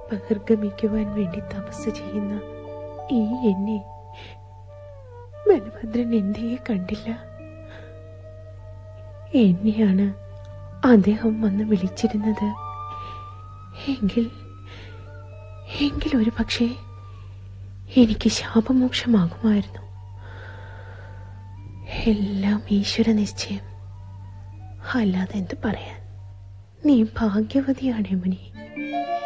ബഹിർഗമിക്കുവാൻ വേണ്ടി തപസ് ചെയ്യുന്ന ഈ എന്നെ ബലഭദ്രൻ എന്തേ കണ്ടില്ല? എന്നെയാണ് അദ്ദേഹം വന്ന് വിളിച്ചിരുന്നത് എങ്കിൽ ഒരു പക്ഷേ എനിക്ക് ശാപമോക്ഷമാകുമായിരുന്നു. എല്ലാം ഈശ്വര നിശ്ചയം, അല്ലാതെ എന്തു പറയാൻ. നീ ഭാഗ്യവതിയാണ് യമുനി.